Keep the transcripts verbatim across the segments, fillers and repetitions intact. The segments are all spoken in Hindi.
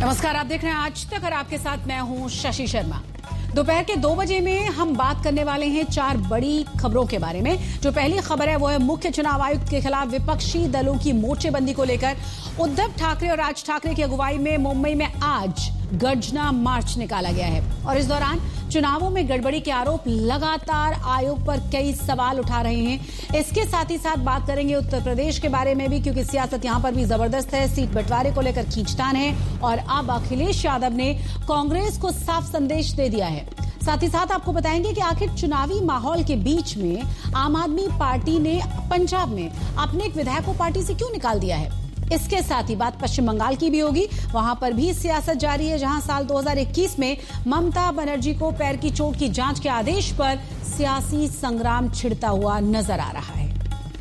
नमस्कार, आप देख रहे हैं आज तक और आपके साथ मैं हूं शशि शर्मा। दोपहर के दो बजे में हम बात करने वाले हैं चार बड़ी खबरों के बारे में। जो पहली खबर है वो है मुख्य चुनाव आयुक्त के खिलाफ विपक्षी दलों की मोर्चेबंदी को लेकर। उद्धव ठाकरे और राज ठाकरे की अगुवाई में मुंबई में आज गर्जना मार्च निकाला गया है और इस दौरान चुनावों में गड़बड़ी के आरोप लगातार आयोग पर कई सवाल उठा रहे हैं। इसके साथ ही साथ बात करेंगे उत्तर प्रदेश के बारे में भी, क्योंकि सियासत यहां पर भी जबरदस्त है। सीट बंटवारे को लेकर खींचतान है और अब अखिलेश यादव ने कांग्रेस को साफ संदेश दे दिया है। साथ ही साथ आपको बताएंगे कि आखिर चुनावी माहौल के बीच में आम आदमी पार्टी ने पंजाब में अपने एक विधायक को पार्टी से क्यों निकाल दिया है। इसके साथ ही बात पश्चिम बंगाल की भी होगी, वहां पर भी सियासत जारी है, जहां साल दो हज़ार इक्कीस में ममता बनर्जी को पैर की चोट की जांच के आदेश पर सियासी संग्राम छिड़ता हुआ नजर आ रहा है।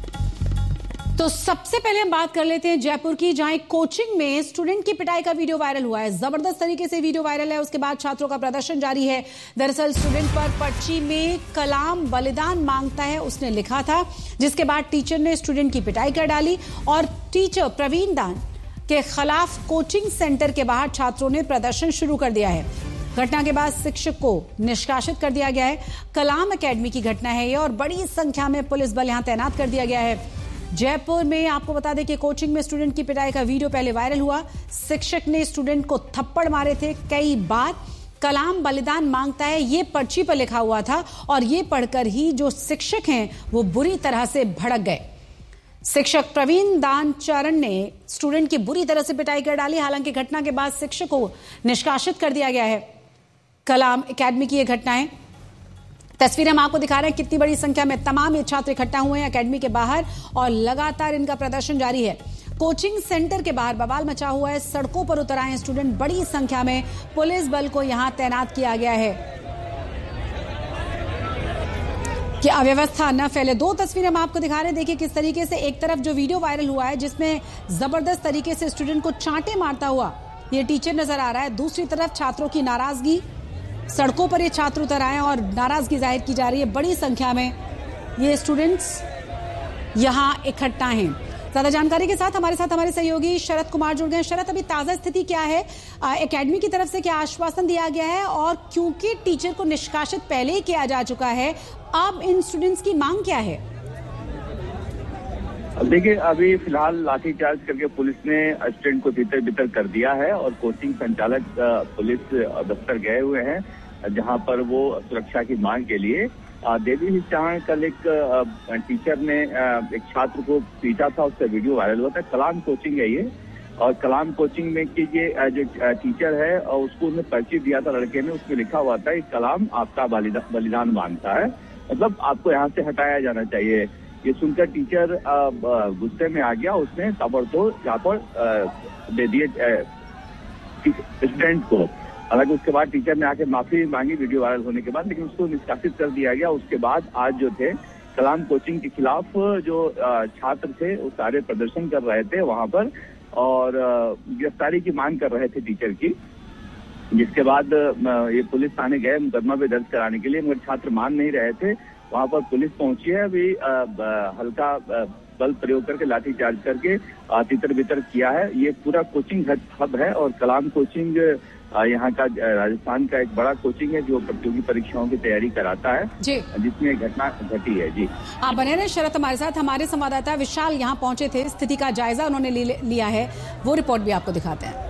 तो सबसे पहले हम बात कर लेते हैं जयपुर की, जहां एक कोचिंग में स्टूडेंट की पिटाई का वीडियो वायरल हुआ है। जबरदस्त तरीके से वीडियो वायरल है। उसके बाद छात्रों का प्रदर्शन जारी है। दरअसल स्टूडेंट पर पर्ची में कलाम बलिदान मांगता है उसने लिखा था, जिसके बाद टीचर ने स्टूडेंट की पिटाई कर डाली और टीचर प्रवीण दान के खिलाफ कोचिंग सेंटर के बाहर छात्रों ने प्रदर्शन शुरू कर दिया है। घटना के बाद शिक्षक को निष्कासित कर दिया गया है। कलाम एकेडमी की घटना है ये और बड़ी संख्या में पुलिस बल यहां तैनात कर दिया गया है। जयपुर में आपको बता दें कि कोचिंग में स्टूडेंट की पिटाई का वीडियो पहले वायरल हुआ। शिक्षक ने स्टूडेंट को थप्पड़ मारे थे कई बार। कलाम बलिदान मांगता है ये पर्ची पर लिखा हुआ था और ये पढ़कर ही जो शिक्षक हैं वो बुरी तरह से भड़क गए। शिक्षक प्रवीण दान चरण ने स्टूडेंट की बुरी तरह से पिटाई कर डाली। हालांकि घटना के बाद शिक्षक को निष्कासित कर दिया गया है। कलाम एकेडमी की ये घटनाएं तस्वीरें हम आपको दिखा रहे हैं। कितनी बड़ी संख्या में तमाम ये छात्र इकट्ठा हुए हैं एकेडमी के बाहर और लगातार इनका प्रदर्शन जारी है। कोचिंग सेंटर के बाहर बवाल मचा हुआ है। सड़कों पर उतर आए हैं स्टूडेंट। बड़ी संख्या में पुलिस बल को यहां तैनात किया गया है कि अव्यवस्था न फैले। दो तस्वीरें हम आपको दिखा रहे हैं। देखिए किस तरीके से एक तरफ जो वीडियो वायरल हुआ है जिसमें जबरदस्त तरीके से स्टूडेंट को चांटे मारता हुआ ये टीचर नजर आ रहा है। दूसरी तरफ छात्रों की नाराजगी, सड़कों पर ये छात्र उतर आए और नाराजगी जाहिर की जा रही है। बड़ी संख्या में ये स्टूडेंट्स यहां इकट्ठा हैं। ज्यादा जानकारी के साथ हमारे साथ हमारे सहयोगी शरद कुमार जुड़ गए। शरद, अभी ताजा स्थिति क्या है? एकेडमी की तरफ से क्या आश्वासन दिया गया है और क्योंकि टीचर को निष्कासित पहले ही किया जा चुका है, अब इन स्टूडेंट्स की मांग क्या है? देखिए, अभी फिलहाल लाठीचार्ज करके पुलिस ने स्टूडेंट को तितर बितर कर दिया है और कोचिंग संचालक पुलिस दफ्तर गए हुए हैं, जहां पर वो सुरक्षा की मांग के लिए। देवी हिस्सा कल एक टीचर ने एक छात्र को पीटा था, उसका वीडियो वायरल हुआ था। कलाम कोचिंग है ये और कलाम कोचिंग में की ये जो टीचर है और उसको उसने पर्ची दिया था लड़के ने, उसमें लिखा हुआ था कि कलाम आपका बलिदान मांगता है, मतलब आपको यहाँ से हटाया जाना चाहिए। ये सुनकर टीचर गुस्से में आ गया, उसने ताबड़तोड़ यहाँ पर दे दिए स्टूडेंट को। हालांकि उसके बाद टीचर ने आके माफी मांगी वीडियो वायरल होने के बाद, लेकिन उसको निष्कासित कर दिया गया। उसके बाद आज जो थे कलाम कोचिंग के खिलाफ जो छात्र थे वो सारे प्रदर्शन कर रहे थे वहां पर और गिरफ्तारी की मांग कर रहे थे टीचर की, जिसके बाद ये पुलिस थाने गए मुकदमा भी दर्ज कराने के लिए, मगर छात्र मान नहीं रहे थे। वहां पर पुलिस पहुंची है, अभी हल्का बल प्रयोग करके लाठीचार्ज करके तितर बितर किया है। ये पूरा कोचिंग हब है और कलाम कोचिंग यहाँ का राजस्थान का एक बड़ा कोचिंग है जो प्रतियोगी परीक्षाओं की तैयारी कराता है, जिसमें घटना घटी है। जी आप बने रहे शरद हमारे साथ। हमारे संवाददाता विशाल यहाँ पहुंचे थे, स्थिति का जायजा उन्होंने लिया है, वो रिपोर्ट भी आपको दिखाते हैं।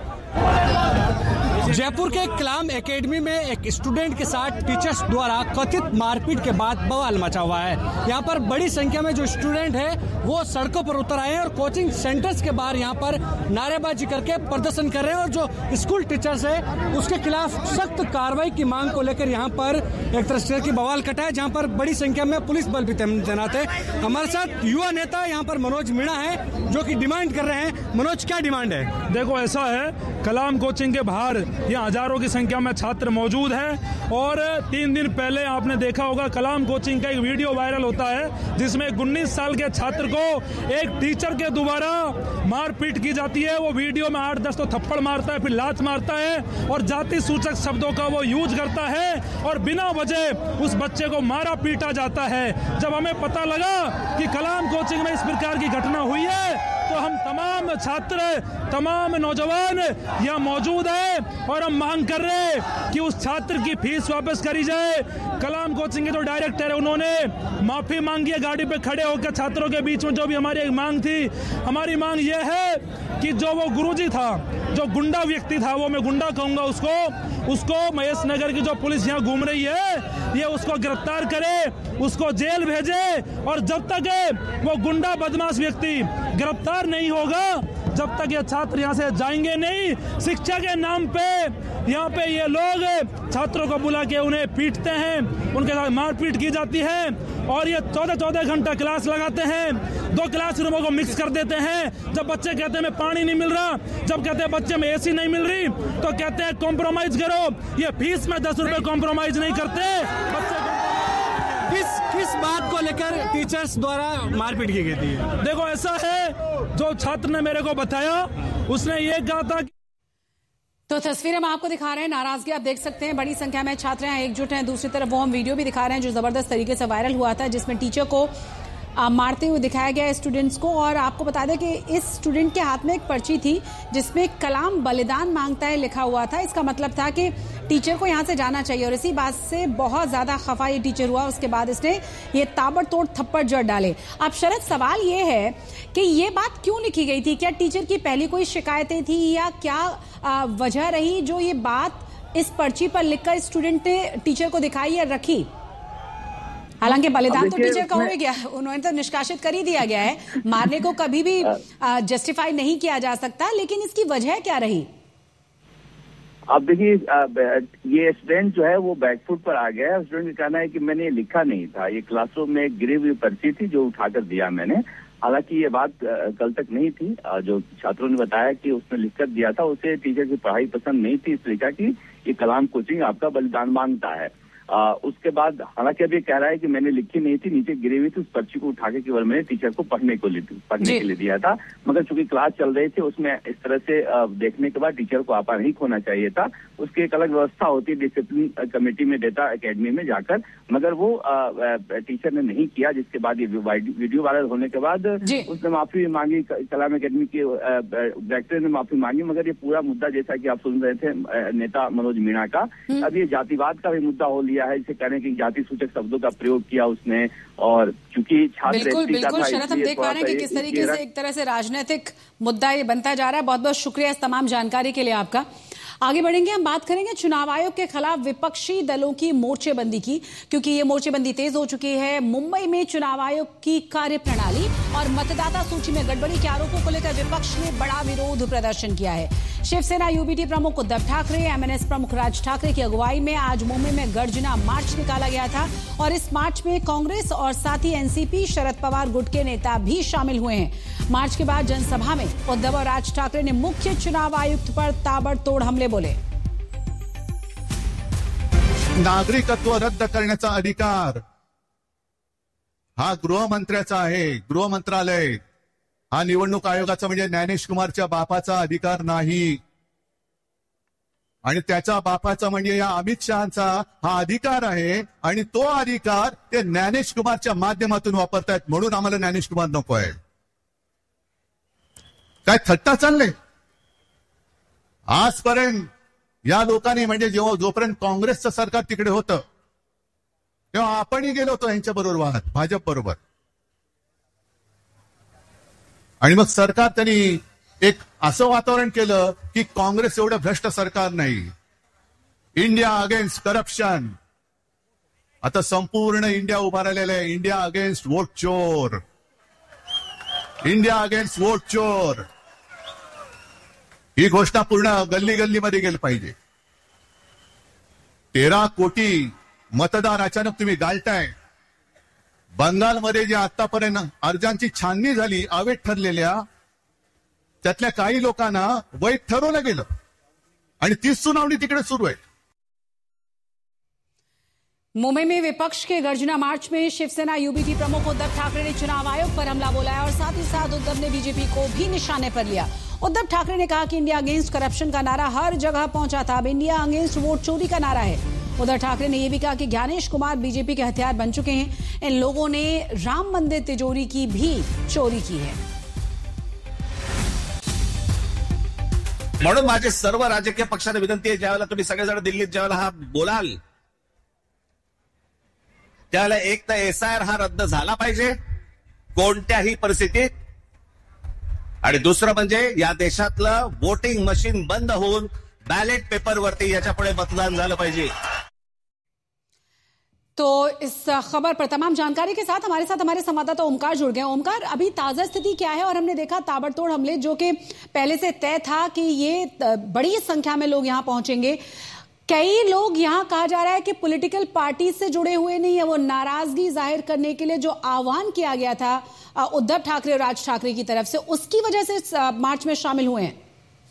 जयपुर के कलाम एकेडमी में एक स्टूडेंट के साथ टीचर्स द्वारा कथित मारपीट के बाद बवाल मचा हुआ है। यहाँ पर बड़ी संख्या में जो स्टूडेंट है वो सड़कों पर उतर आए हैं और कोचिंग सेंटर्स के बाहर यहाँ पर नारेबाजी करके प्रदर्शन कर रहे हैं और जो स्कूल टीचर्स है उसके खिलाफ सख्त कार्रवाई की मांग को लेकर यहाँ पर एक तरह से की बवाल कटा है, जहाँ पर बड़ी संख्या में पुलिस बल भी तैनात है। हमारे साथ युवा नेता यहाँ पर मनोज मीणा है जो की डिमांड कर रहे हैं। मनोज, क्या डिमांड है? देखो, ऐसा है, कलाम कोचिंग के बाहर यहाँ हजारों की संख्या में छात्र मौजूद हैं और तीन दिन पहले आपने देखा होगा कलाम कोचिंग का एक वीडियो वायरल होता है जिसमें उन्नीस साल के छात्र को एक टीचर के द्वारा मारपीट की जाती है। वो वीडियो में आठ दस तो थप्पड़ मारता है, फिर लात मारता है और जाति सूचक शब्दों का वो यूज करता है और बिना वजह उस बच्चे को मारा पीटा जाता है। जब हमें पता लगा कि कलाम कोचिंग में इस प्रकार की घटना हुई है तो हम तमाम छात्र, तमाम नौजवान यहाँ मौजूद हैं और हम मांग कर रहे हैं कि उस छात्र की फीस वापस करी जाए। कलाम कोचिंग के जो डायरेक्टर है उन्होंने माफी मांगी है गाड़ी पे खड़े होकर छात्रों के बीच में। जो भी हमारी एक मांग थी, हमारी मांग ये है कि जो वो गुरुजी था, जो गुंडा व्यक्ति था, वो मैं गुंडा कहूंगा उसको, उसको महेश नगर की जो पुलिस यहाँ घूम रही है, ये उसको गिरफ्तार करे, उसको जेल भेजे। और जब तक वो गुंडा बदमाश व्यक्ति गिरफ्तार नहीं होगा, जब तक ये छात्र यहाँ से जाएंगे नहीं। शिक्षा के नाम पे यहाँ पे ये लोग छात्रों को बुला के उन्हें पीटते हैं, उनके साथ मारपीट की जाती है और ये चौदह चौदह घंटा क्लास लगाते हैं। दो क्लासरूमों को मिक्स कर देते हैं। जब बच्चे कहते हैं मैं पानी नहीं मिल रहा, जब कहते हैं बच्चे में एसी नहीं मिल रही, तो कहते हैं कॉम्प्रोमाइज करो। ये फीस में दस रुपए कॉम्प्रोमाइज नहीं करते बच्चे। किस किस बात को लेकर टीचर्स द्वारा मारपीट की गई थी? देखो ऐसा है, जो छात्र ने मेरे को बताया, उसने ये कहा था। तो तस्वीरें हम आपको दिखा रहे हैं, नाराजगी आप देख सकते हैं, बड़ी संख्या में छात्र यहाँ एकजुट हैं। दूसरी तरफ वो हम वीडियो भी दिखा रहे हैं जो जबरदस्त तरीके से वायरल हुआ था, जिसमें टीचर को आ, मारते हुए दिखाया गया स्टूडेंट्स को। और आपको बता दें कि इस स्टूडेंट के हाथ में एक पर्ची थी जिसमें कलाम बलिदान मांगता है लिखा हुआ था। इसका मतलब था कि टीचर को यहाँ से जाना चाहिए और इसी बात से बहुत ज्यादा खफा ये टीचर हुआ। उसके बाद इसने ये ताबड़तोड़ थप्पड़ जड़ डाले। अब शरद, सवाल ये है कि ये बात क्यों लिखी गई थी? क्या टीचर की पहली कोई शिकायतें थी या क्या वजह रही जो ये बात इस पर्ची पर लिखकर स्टूडेंट ने टीचर को दिखाई या रखी? हालांकि बलिदान तो टीचर का हो गया, उन्होंने तो निष्कासित कर ही दिया गया है, मारने को कभी भी जस्टिफाई नहीं किया जा सकता, लेकिन इसकी वजह क्या रही? अब देखिए, ये स्टूडेंट जो है वो बैकफुट पर आ गया है। स्टूडेंट का कहना है कि मैंने ये लिखा नहीं था, ये क्लासरूम में एक गिरी हुई पर्ची थी जो उठाकर दिया मैंने। हालांकि ये बात कल तक नहीं थी। जो छात्रों ने बताया कि उसने लिखकर दिया था, उसे टीचर की पढ़ाई पसंद नहीं थी, इसलिए कहा कि ये कलाम कोचिंग आपका बलिदान मांगता है। आ, उसके बाद हालांकि अभी कह रहा है कि मैंने लिखी नहीं थी, नीचे गिरी हुई थी, उस पर्ची को उठा के केवल मैंने टीचर को पढ़ने को पढ़ने के लिए दिया था। मगर चूंकि क्लास चल रही थी, उसमें इस तरह से आ, देखने के बाद टीचर को आपा नहीं खोना चाहिए था। उसकी एक अलग व्यवस्था होती है डिसिप्लिन कमेटी में, डेटा एकेडमी में जाकर, मगर वो टीचर ने नहीं किया। जिसके बाद ये वीडियो वायरल होने के बाद उसने माफी मांगी, कलाम एकेडमी के डायरेक्टर ने माफी मांगी। मगर ये पूरा मुद्दा, जैसा कि आप सुन रहे थे नेता मनोज मीणा का, अब ये जातिवाद का भी मुद्दा हो लिया है। इसे कह रहे हैं कि जाति सूचक शब्दों का प्रयोग किया उसने। और चूंकि छात्र बिल्कुल बिल्कुल शरद, हम देख पा रहे हैं कि किस तरीके से एक तरह से राजनीतिक मुद्दा ये बनता जा रहा है। बहुत बहुत शुक्रिया इस तमाम जानकारी के लिए आपका। आगे बढ़ेंगे, हम बात करेंगे चुनाव आयोग के खिलाफ विपक्षी दलों की मोर्चेबंदी की, क्योंकि ये मोर्चेबंदी तेज हो चुकी है। मुंबई में चुनाव आयोग की कार्यप्रणाली और मतदाता सूची में गड़बड़ी के आरोपों को लेकर विपक्ष ने बड़ा विरोध प्रदर्शन किया है। शिवसेना यूबीटी प्रमुख उद्धव ठाकरे, एमएनएस प्रमुख राज ठाकरे की अगुवाई में आज मुंबई में गर्जना मार्च निकाला गया था और इस मार्च में कांग्रेस और साथ ही एनसीपी, शरद पवार गुट के नेता भी शामिल हुए हैं। मार्च के बाद जनसभा में उद्धव और राज ठाकरे ने मुख्य चुनाव आयुक्त पर ताबड़तोड़ हमले बोले। नागरिकत्व रद्द करण्याचा अधिकार हा गृहमंत्र्याचा आहे, गृह मंत्रालय। हा निवडणूक आयोगाचा म्हणजे ज्ञानेश कुमारच्या बापाचा अधिकार नाही, आणि त्याच्या बापाचा म्हणजे या अमित शहाचा हा अधिकार आहे, आणि तो अधिकार ते ज्ञानेश कुमारच्या माध्यमातून वापरतायत, म्हणून आम्हाला ज्ञानेश कुमार नको आहे। काय थट्टा चालले आजपर्यंत या लोकांनी, म्हणजे जेव्हा जोपर्यंत काँग्रेसचं सरकार तिकडे होतं तेव्हा आपणही गेलो होतो यांच्या बरोबर वाहत, भाजप बरोबर, आणि मग सरकार त्यांनी एक असं वातावरण केलं की काँग्रेस एवढं भ्रष्ट सरकार नाही, इंडिया अगेन्स्ट करप्शन। आता संपूर्ण इंडिया उभा राहिलेला आहे, इंडिया अगेन्स्ट वोट चोर, इंडिया अगेन्स्ट वोट चोर। ही घोषणा पूर्ण गल्ली गल्लीमध्ये गेली पाहिजे। तेरा कोटी मतदार अचानक तुम्ही गाळताय। बंगालमध्ये जे आतापर्यंत अर्जांची छाननी झाली अवैध ठरलेल्या, त्यातल्या काही लोकांना वैध ठरवलं गेलं आणि तीच सुनावणी तिकडे सुरू आहे। मुंबई में विपक्ष के गर्जना मार्च में शिवसेना यूबीटी प्रमुख उद्धव ठाकरे ने चुनाव आयोग पर हमला बोला और साथ ही साथ उद्धव ने बीजेपी को भी निशाने पर लिया। उद्धव ठाकरे ने कहा कि इंडिया अगेंस्ट करप्शन का नारा हर जगह पहुंचा था, अब इंडिया अगेंस्ट वोट चोरी का नारा है। उद्धव ठाकरे ने यह भी कहा कि ज्ञानेश कुमार बीजेपी के हथियार बन चुके हैं, इन लोगों ने राम मंदिर तिजोरी की भी चोरी की है। म्हणून माझे सर्व राजकीय पक्षांना विनंती आहे, ज्यावेळेला तुम्ही सगळेजण दिल्लीत ज्यावेळेला हा बोलाल त्यावेळेला एक तर एसआयआर हा रद्द झाला पाहिजे कोणत्याही परिस्थितीत, आणि दुसरं म्हणजे या देशातलं वोटिंग मशीन बंद होऊन बॅलेट पेपरवरती याच्या पुढे मतदान झालं पाहिजे। तो इस खबर पर तमाम जानकारी के साथ हमारे साथ हमारे संवाददाता ओमकार जुड़ गए। ओमकार, अभी ताजा स्थिति क्या है? और हमने देखा ताबड़तोड़ हमले जो कि पहले से तय था कि ये बड़ी संख्या में लोग यहां पहुंचेंगे। कई लोग यहां कहा जा रहा है कि पॉलिटिकल पार्टी से जुड़े हुए नहीं है, वो नाराजगी जाहिर करने के लिए जो आह्वान किया गया था उद्धव ठाकरे और राज ठाकरे की तरफ से, उसकी वजह से मार्च में शामिल हुए हैं।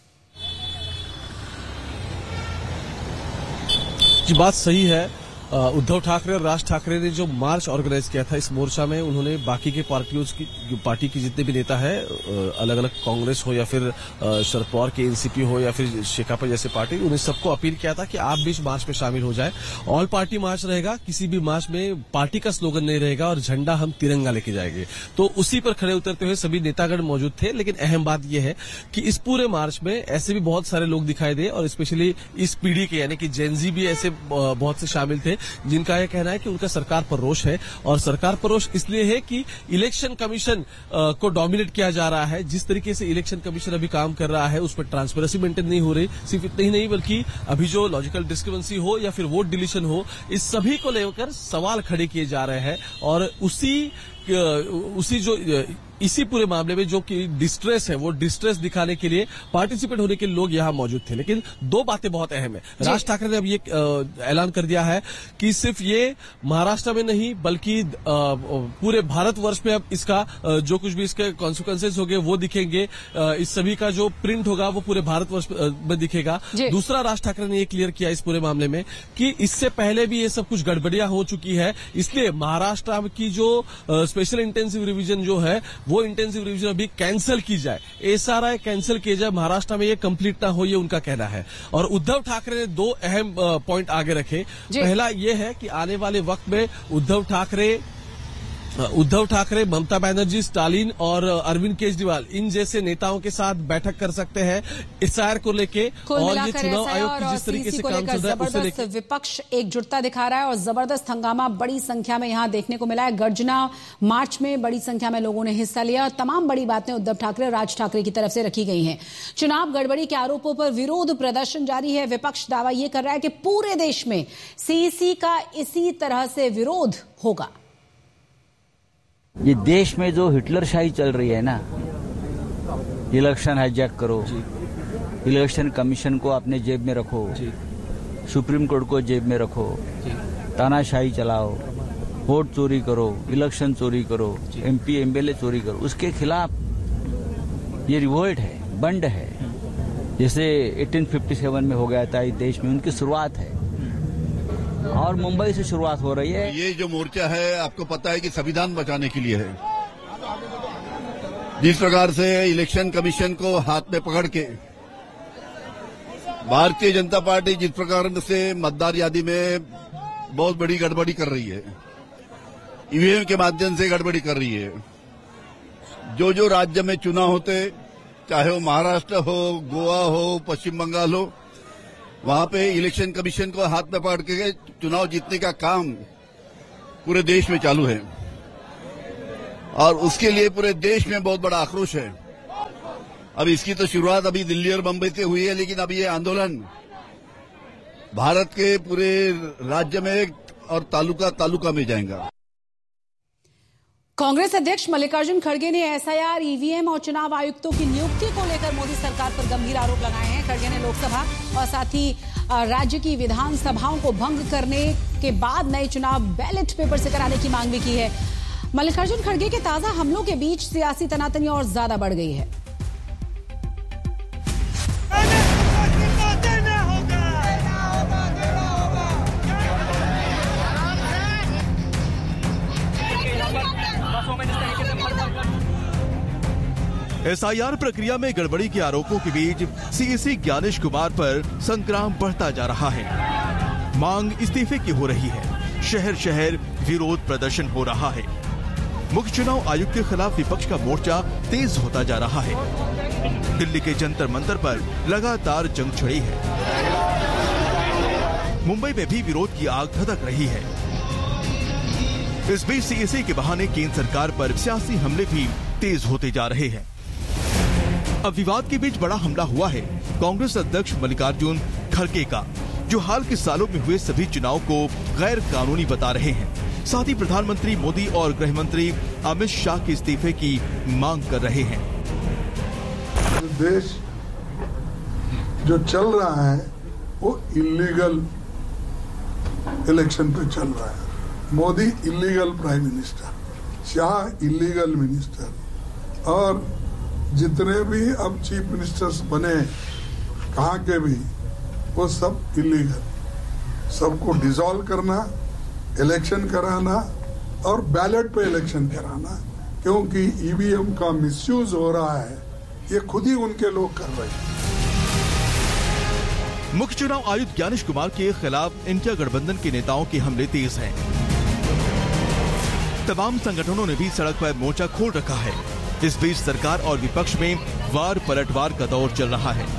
जी, बात सही है। उद्धव ठाकरे और राज ठाकरे ने जो मार्च ऑर्गेनाइज किया था, इस मोर्चा में उन्होंने बाकी के पार्टियों की पार्टी की जितने भी नेता है, अलग अलग कांग्रेस हो या फिर शरद पवार के एनसीपी हो या फिर शेकापा जैसे पार्टी, उन्हें सबको अपील किया था कि आप भी इस मार्च में शामिल हो जाए। ऑल पार्टी मार्च रहेगा, किसी भी मार्च में पार्टी का स्लोगन नहीं रहेगा और झंडा हम तिरंगा लेके जाएंगे। तो उसी पर खड़े उतरते हुए सभी नेतागण मौजूद थे। लेकिन अहम बात यह है कि इस पूरे मार्च में ऐसे भी बहुत सारे लोग दिखाई दे, और स्पेशली इस पीढ़ी के यानी कि जेनजी भी ऐसे बहुत से शामिल थे जिनका यह कहना है कि उनका सरकार पर रोष है। और सरकार पर रोष इसलिए है कि इलेक्शन कमीशन को डोमिनेट किया जा रहा है। जिस तरीके से इलेक्शन कमीशन अभी काम कर रहा है, उस पर ट्रांसपेरेंसी मेंटेन नहीं हो रही। सिर्फ इतना ही नहीं, बल्कि अभी जो लॉजिकल डिस्क्रिपेंसी हो या फिर वोट डिलीशन हो, इस सभी को लेकर सवाल खड़े किए जा रहे हैं। और उसी उसी जो इसी पूरे मामले में जो कि डिस्ट्रेस है, वो डिस्ट्रेस दिखाने के लिए पार्टिसिपेट होने के लोग यहां मौजूद थे। लेकिन दो बातें बहुत अहम है। राज ठाकरे ने अब ये ऐलान कर दिया है कि सिर्फ ये महाराष्ट्र में नहीं बल्कि पूरे भारतवर्ष में अब इसका जो कुछ भी इसके कॉन्सिक्वेंसेज होंगे वो दिखेंगे। इस सभी का जो प्रिंट होगा वो पूरे भारतवर्ष में दिखेगा। दूसरा, राज ठाकरे ने ये क्लियर किया इस पूरे मामले में कि इससे पहले भी ये सब कुछ गड़बड़ियां हो चुकी है, इसलिए महाराष्ट्र की जो स्पेशल इंटेंसिव रिवीजन जो है वो इंटेंसिव रिवीजन अभी कैंसिल की जाए, एसआरआई कैंसिल किया जाए, महाराष्ट्र में ये कंप्लीट ना हो, ये उनका कहना है। और उद्धव ठाकरे ने दो अहम पॉइंट आगे रखे। पहला ये है कि आने वाले वक्त में उद्धव ठाकरे उद्धव ठाकरे, ममता बनर्जी, स्टालिन और अरविंद केजरीवाल इन जैसे नेताओं के साथ बैठक कर सकते हैं एसआईआर को लेके। और ये चुनाव आयोग की जिस तरीके से काम चल रहा है उससे लेकर विपक्ष एकजुटता दिखा रहा है और जबरदस्त हंगामा बड़ी संख्या में यहां देखने को मिला है। गर्जना मार्च में बड़ी संख्या में लोगों ने हिस्सा लिया और तमाम बड़ी बातें उद्धव ठाकरे और राज ठाकरे की तरफ से रखी गई हैं। चुनाव गड़बड़ी के आरोपों पर विरोध प्रदर्शन जारी है। विपक्ष दावा यह कर रहा है कि पूरे देश में सीईसी का इसी तरह से विरोध होगा। ये देश में जो हिटलरशाही चल रही है ना, इलेक्शन हाईजैक करो, इलेक्शन कमीशन को अपने जेब में रखो, सुप्रीम कोर्ट को जेब में रखो, तानाशाही चलाओ, वोट चोरी करो, इलेक्शन चोरी करो, एमपी एमएलए चोरी करो, उसके खिलाफ ये रिवोल्ट है, बंड है। जैसे अठारह सौ सत्तावन में हो गया था इस देश में, उनकी शुरुआत है और मुंबई से शुरुआत हो रही है। ये जो मोर्चा है आपको पता है कि संविधान बचाने के लिए है। जिस प्रकार से इलेक्शन कमीशन को हाथ में पकड़ के भारतीय जनता पार्टी जिस प्रकार से मतदार यादी में बहुत बड़ी गड़बड़ी कर रही है, ईवीएम के माध्यम से गड़बड़ी कर रही है। जो जो राज्य में चुनाव होते, चाहे वो महाराष्ट्र हो, गोवा हो, पश्चिम बंगाल हो, वहां पे इलेक्शन कमीशन को हाथ में पकड़ के चुनाव जीतने का काम पूरे देश में चालू है और उसके लिए पूरे देश में बहुत बड़ा आक्रोश है। अब इसकी तो शुरुआत अभी दिल्ली और मुंबई से हुई है, लेकिन अब ये आंदोलन भारत के पूरे राज्य में और तालुका तालुका में जाएगा। कांग्रेस अध्यक्ष मल्लिकार्जुन खड़गे ने एसआईआर, ईवीएम और चुनाव आयुक्तों की नियुक्ति को लेकर मोदी सरकार पर गंभीर आरोप लगाए हैं। खड़गे ने लोकसभा और साथ ही राज्य की विधानसभाओं को भंग करने के बाद नए चुनाव बैलेट पेपर से कराने की मांग भी की है। मल्लिकार्जुन खड़गे के ताजा हमलों के बीच सियासी तनातनी और ज्यादा बढ़ गई है। एसआईआर प्रक्रिया में गड़बड़ी के आरोपों के बीच सीईसी ज्ञानेश कुमार पर संग्राम बढ़ता जा रहा है। मांग इस्तीफे की हो रही है। शहर शहर विरोध प्रदर्शन हो रहा है। मुख्य चुनाव आयुक्त के खिलाफ विपक्ष का मोर्चा तेज होता जा रहा है। दिल्ली के जंतर मंतर पर लगातार जंग छिड़ी है। मुंबई में भी विरोध की आग धधक रही है। इस बीच सीएसी के बहाने केंद्र सरकार पर सियासी हमले भी तेज होते जा रहे हैं। अब विवाद के बीच बड़ा हमला हुआ है कांग्रेस अध्यक्ष मल्लिकार्जुन खड़गे का, जो हाल के सालों में हुए सभी चुनाव को गैर कानूनी बता रहे हैं। साथ ही प्रधानमंत्री मोदी और गृह मंत्री अमित शाह के इस्तीफे की मांग कर रहे हैं। देश जो चल रहा है वो इलीगल इलेक्शन पे चल रहा है। Modi illegal prime minister, Shah illegal minister, और जितने भी अब चीफ मिनिस्टर्स बने कहाँ के भी, वो सब इलीगल। सबको डिसॉल्व करना, इलेक्शन कराना और बैलेट पे इलेक्शन कराना, क्योंकि ईवीएम का मिसयूज हो रहा है, ये खुद ही उनके लोग कर रहे हैं। मुख्य चुनाव आयुक्त ज्ञानेश कुमार के खिलाफ इंडिया गठबंधन के नेताओं के हमले तेज हैं। तमाम संगठनों ने भी सड़क पर मोर्चा खोल रखा है। इस बीच सरकार और विपक्ष में वार पलटवार का दौर चल रहा है।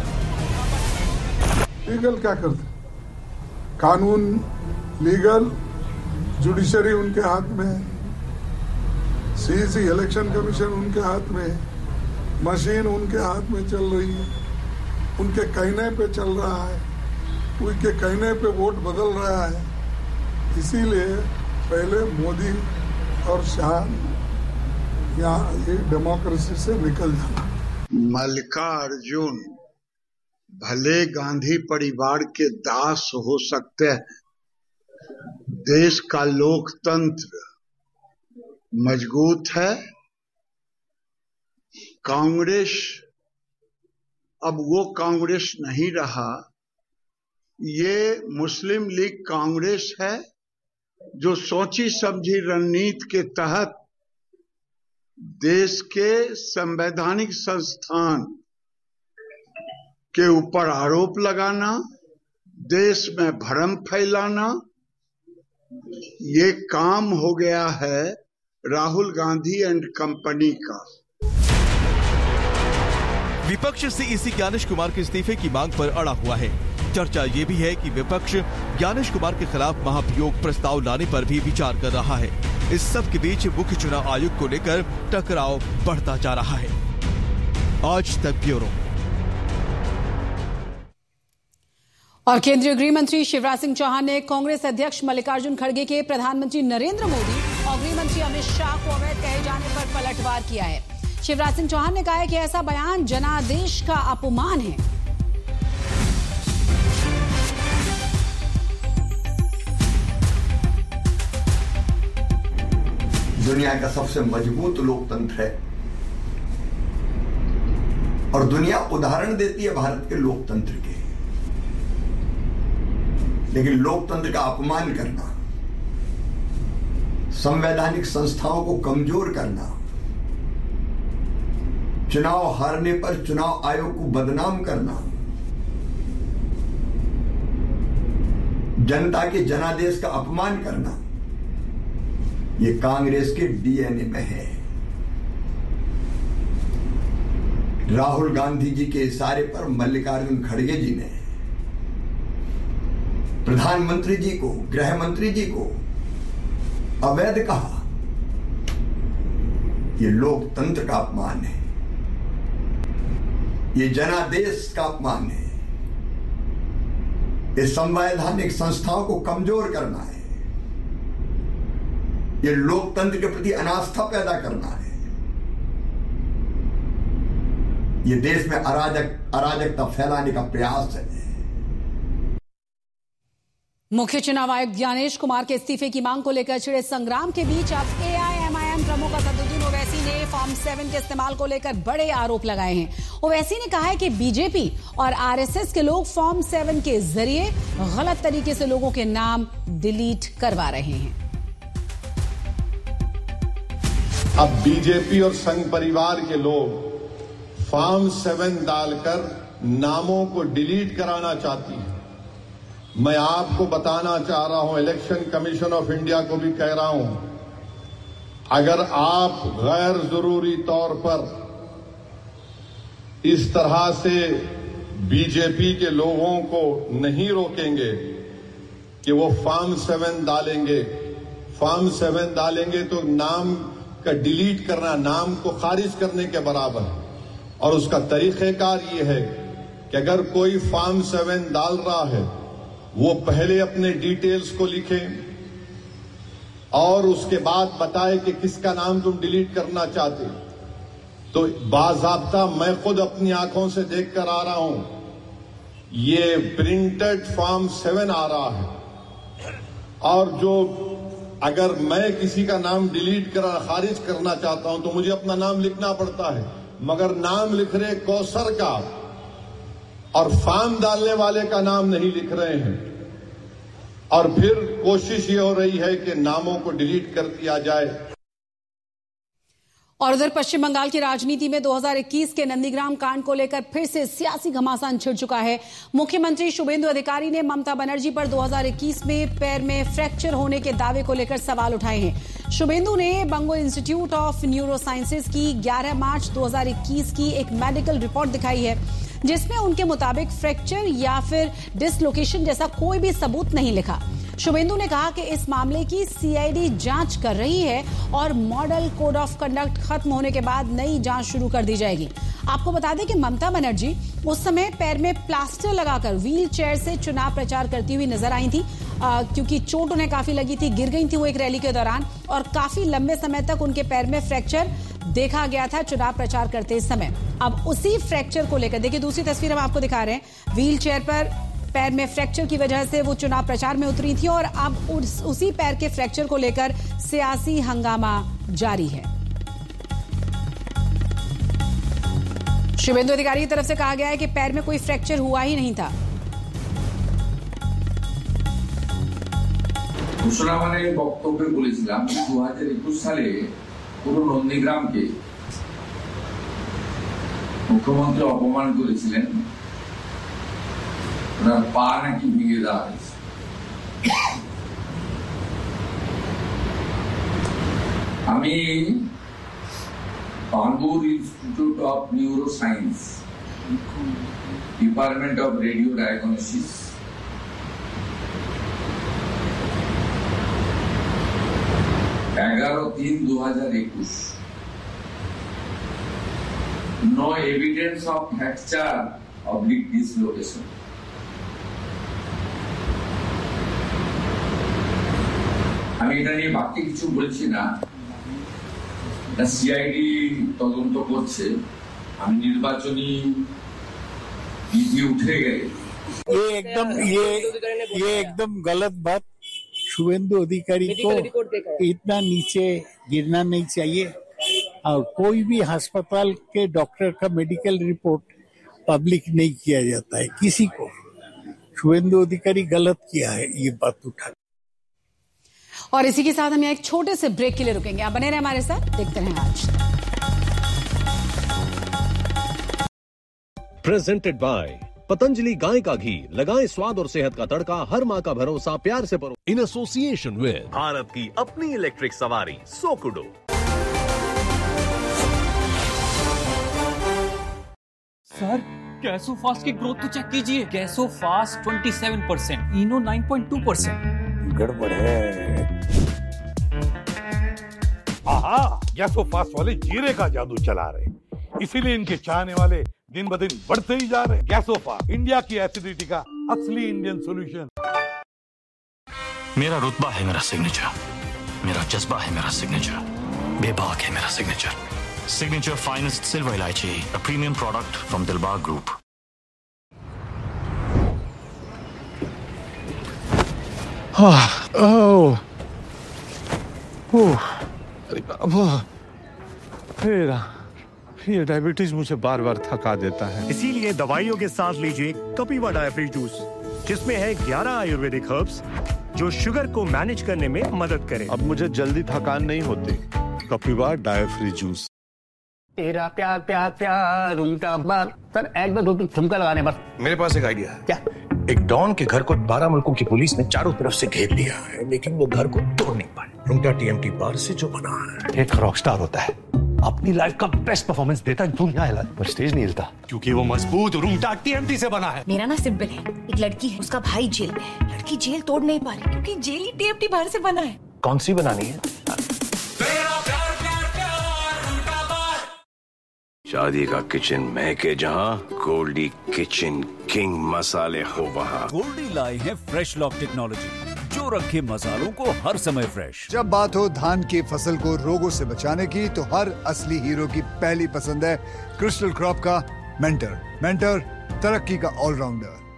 लीगल क्या करते? कानून लीगल, जुडिशरी उनके हाथ में, सीईसी इलेक्शन कमीशन उनके हाथ में, मशीन उनके हाथ में चल रही है, उनके कहने पे चल रहा है, उनके कहने पे वोट बदल रहा है। इसीलिए पहले मोदी और शाह यहाँ ये डेमोक्रेसी से निकल जाना। मल्लिकार्जुन भले गांधी परिवार के दास हो सकते हैं, देश का लोकतंत्र मजबूत है। कांग्रेस अब वो कांग्रेस नहीं रहा, ये मुस्लिम लीग कांग्रेस है, जो सोची समझी रणनीति के तहत देश के संवैधानिक संस्थान के ऊपर आरोप लगाना, देश में भ्रम फैलाना, ये काम हो गया है राहुल गांधी एंड कंपनी का। विपक्ष सीईसी ज्ञानेश कुमार के इस्तीफे की मांग पर अड़ा हुआ है। चर्चा ये भी है कि विपक्ष ज्ञानेश कुमार के खिलाफ महाभियोग प्रस्ताव लाने पर भी विचार कर रहा है। इस सब के बीच मुख्य चुनाव आयुक्त को लेकर टकराव बढ़ता जा रहा है। आज तक ब्यूरो। और केंद्रीय गृह मंत्री शिवराज सिंह चौहान ने कांग्रेस अध्यक्ष मल्लिकार्जुन खड़गे के प्रधानमंत्री नरेंद्र मोदी और गृह मंत्री अमित शाह को अवैध कहे जाने पर पलटवार किया है। शिवराज सिंह चौहान ने कहा है कि ऐसा बयान जनादेश का अपमान है। दुनिया का सबसे मजबूत लोकतंत्र है और दुनिया उदाहरण देती है भारत के लोकतंत्र के, लेकिन लोकतंत्र का अपमान करना, संवैधानिक संस्थाओं को कमजोर करना, चुनाव हारने पर चुनाव आयोग को बदनाम करना, जनता के जनादेश का अपमान करना, ये कांग्रेस के डीएनए में है। राहुल गांधी जी के इशारे पर मल्लिकार्जुन खड़गे जी ने प्रधानमंत्री जी को, गृह मंत्री जी को अवैध कहा। ये लोकतंत्र का अपमान है, ये जनादेश का अपमान है, ये संवैधानिक संस्थाओं को कमजोर करना है, ये लोकतंत्र के प्रति अनास्था पैदा करना है, ये देश में अराजक अराजकता फैलाने का प्रयास है। मुख्य चुनाव आयुक्त ज्ञानेश कुमार के इस्तीफे की मांग को लेकर छिड़े संग्राम के बीच अब एआईएमआईएम प्रमुख असदुद्दीन ओवैसी ने फॉर्म सेवन के इस्तेमाल को लेकर बड़े आरोप लगाए हैं। ओवैसी ने कहा है कि बीजेपी और आरएसएस के लोग फॉर्म सेवन के जरिए गलत तरीके से लोगों के नाम डिलीट करवा रहे हैं। अब बीजेपी और संघ परिवार के लोग फॉर्म सेवन डालकर नामों को डिलीट कराना चाहती है। मैं आपको बताना चाह रहा हूं, इलेक्शन कमीशन ऑफ इंडिया को भी कह रहा हूं, अगर आप गैर जरूरी तौर पर इस तरह से बीजेपी के लोगों को नहीं रोकेंगे कि वो फॉर्म सेवन डालेंगे। फॉर्म सेवन डालेंगे तो नाम का डिलीट करना, नाम को खारिज करने के बराबर है। और उसका तरीक़ेकार ये है कि अगर कोई फॉर्म सेवन डाल रहा है, वो पहले अपने डिटेल्स को लिखे और उसके बाद बताए कि किसका नाम तुम डिलीट करना चाहते। तो बाज़ाब्ता मैं खुद अपनी आंखों से देख कर आ रहा हूं, ये प्रिंटेड फॉर्म सेवन आ रहा है। और जो अगर मैं किसी का नाम डिलीट कर खारिज करना चाहता हूं तो मुझे अपना नाम लिखना पड़ता है, मगर नाम लिख रहे कौसर का और फॉर्म डालने वाले का नाम नहीं लिख रहे हैं। और फिर कोशिश ये हो रही है कि नामों को डिलीट कर दिया जाए। और उधर पश्चिम बंगाल की राजनीति में दो हज़ार इक्कीस के नंदीग्राम कांड को लेकर फिर से सियासी घमासान छिड़ चुका है। मुख्यमंत्री शुभेंदु अधिकारी ने ममता बनर्जी पर दो हज़ार इक्कीस में पैर में फ्रैक्चर होने के दावे को लेकर सवाल उठाए हैं। शुभेंदु ने बंगो इंस्टीट्यूट ऑफ न्यूरो साइंसेज की ग्यारह मार्च दो हज़ार इक्कीस की एक मेडिकल रिपोर्ट दिखाई है, जिसमें उनके मुताबिक फ्रैक्चर या फिर डिसलोकेशन जैसा कोई भी सबूत नहीं लिखा। शुभेंदु ने कहा कि इस मामले की सीआईडी जांच कर रही है और मॉडल कोड ऑफ कंडक्ट खत्म होने के बाद नई जांच शुरू कर दी जाएगी। आपको बता दें कि ममता बनर्जी उस समय पैर में प्लास्टर लगाकर व्हील चेयर से चुनाव प्रचार करती हुई नजर आई थी, आ, क्योंकि चोट उन्हें काफी लगी थी, गिर गई थी वो एक रैली के दौरान और काफी लंबे समय तक उनके पैर में फ्रैक्चर देखा गया था चुनाव प्रचार करते समय। अब उसी फ्रैक्चर को लेकर देखिए, दूसरी तस्वीर हम आपको दिखा रहे हैं। व्हील चेयर पर पैर में फ्रैक्चर की वजह से वो चुनाव प्रचार में उतरी थी और अब उस, उसी पैर के फ्रैक्चर को लेकर सियासी हंगामा जारी है। शुभेंदु अधिकारी की तरफ से कहा गया है कि पैर में कोई फ्रैक्चर हुआ ही नहीं था। ঘোষণা মানে বক্তব্যে বলেছিলাম দু হাজার একুশ সালে পুরো নন্দীগ্রামকে মুখ্যমন্ত্রী অপমান করেছিলেন, ওনার পা নাকি ভেঙে দেওয়া হয়েছে। আমি Bangur institute of neuro science, department of radio diagnosis এগারো তিন দু হাজার একুশ no evidence of fracture oblique dislocation. আমি এটা নিয়ে বাকি কিছু বলছি না, সিআইডি তদন্ত করছে। আমি নির্বাচনী বিধি উঠে গেলে ये एकदम ये ये एकदम गलत बात। शुभेंदु अधिकारी को इतना नीचे गिरना नहीं चाहिए और कोई भी अस्पताल के डॉक्टर का मेडिकल रिपोर्ट पब्लिक नहीं किया जाता है किसी को। शुभेंदु अधिकारी गलत किया है ये बात उठा। और इसी के साथ हम यहाँ एक छोटे से ब्रेक के लिए रुकेंगे, आप बने रहे हमारे साथ, देखते रहें आज। प्रेजेंटेड बाय पतंजलि गाय का घी, लगाएं स्वाद और सेहत का तड़का, हर माँ का भरोसा प्यार से परो। इन एसोसिएशन विद भारत की अपनी इलेक्ट्रिक सवारी सोकुडो। सर गैसो फास्ट की ग्रोथ तो चेक कीजिए, गैसो फास्ट सत्ताईस परसेंट, इनो नौ पॉइंट दो परसेंट। गड़बड़ है। आहा, गैसो फास्ट वाले जीरे का जादू चला रहे, इसीलिए इनके चाहने वाले दिन ब दिन बढ़ते ही जा रहे। गैसो फास्ट, इंडिया की एसिडिटी का असली इंडियन सॉल्यूशन। मेरा रुतबा है मेरा सिग्नेचर, मेरा जज्बा है मेरा सिग्नेचर, बेबाक है मेरा सिग्नेचर। सिग्नेचर फाइनेस्ट सिल्वर इलायची, a premium product from Dilbag group. ओह, अरे बाबा, फिर ये डायबिटीज मुझे बार बार थका देता है। इसीलिए दवाइयों के साथ लीजिए कपिवा डायफ्री जूस, जिसमें है ग्यारह आयुर्वेदिक हर्ब्स जो शुगर को मैनेज करने में मदद करे। अब मुझे जल्दी थकान नहीं होती। कपिवा डायफ्री जूस। तेरा प्यार प्यार प्यार उल्टा बार। सर एक बार दो तीन ठुमका लगाने बस। मेरे पास एक आइडिया है। क्या? एक डॉन के घर को बारह मुल्कों की पुलिस ने चारों तरफ से घेर लिया है, लेकिन वो घर को तोड़ नहीं पाए। रुंगटा टीएमटी बार से जो बना है, एक रॉकस्टार होता है, अपनी लाइफ का बेस्ट परफॉर्मेंस देता है, दुनिया हिला पर स्टेज नहीं हिलता क्योंकि वो मजबूत रूंगटा टीएमटी से बना है। मेरा ना सिंपल है, एक लड़की है, उसका भाई जेल में है, लड़की जेल तोड़ नहीं पा रही क्योंकि जेल ही टीएमटी बाहर से बना है। कौन सी बनानी है? शादी का किचन महके जहाँ, गोल्डी किचन किंग मसाले हो वहाँ। गोल्डी लाए हैं फ्रेश लॉक टेक्नोलॉजी जो रखे मसालों को हर समय फ्रेश। जब बात हो धान की फसल को रोगों से बचाने की तो हर असली हीरो की पहली पसंद है क्रिस्टल क्रॉप का मेंटर। मेंटर तरक्की का ऑलराउंडर।